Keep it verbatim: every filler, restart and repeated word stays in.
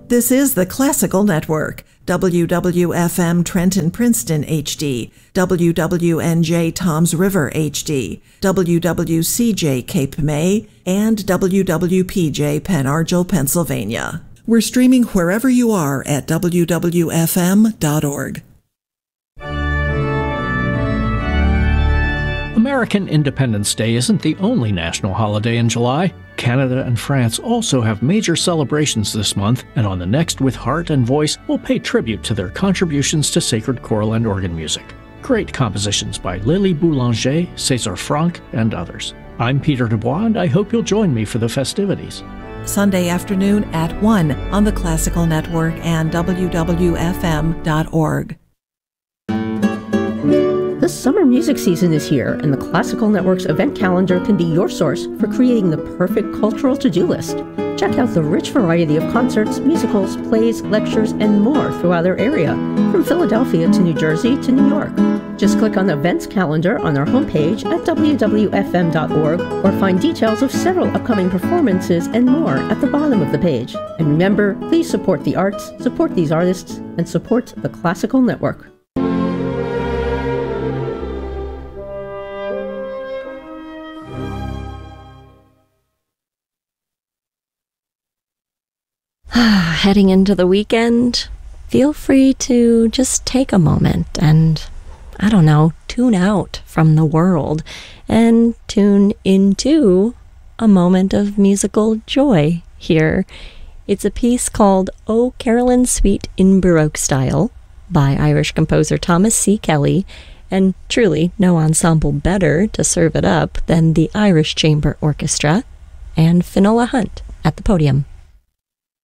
This is the Classical Network, W W F M Trenton Princeton H D, W W N J Toms River H D, W W C J Cape May, and W W P J Pen Argyl, Pennsylvania. We're streaming wherever you are at W W F M dot org. American Independence Day isn't the only national holiday in July. Canada and France also have major celebrations this month, and on the next With Heart and Voice, we'll pay tribute to their contributions to sacred choral and organ music. Great compositions by Lily Boulanger, César Franck, and others. I'm Peter Dubois, and I hope you'll join me for the festivities. Sunday afternoon at one on the Classical Network and W W F M dot org. The summer music season is here, and the Classical Network's event calendar can be your source for creating the perfect cultural to-do list. Check out the rich variety of concerts, musicals, plays, lectures, and more throughout our area, from Philadelphia to New Jersey to New York. Just click on the events calendar on our homepage at W W F M dot org or find details of several upcoming performances and more at the bottom of the page. And remember, please support the arts, support these artists, and support the Classical Network. Heading into the weekend, feel free to just take a moment and, I don't know, tune out from the world and tune into a moment of musical joy here. It's a piece called O Carolyn Suite in Baroque Style by Irish composer Thomas C. Kelly, and truly no ensemble better to serve it up than the Irish Chamber Orchestra and Finola Hunt at the podium.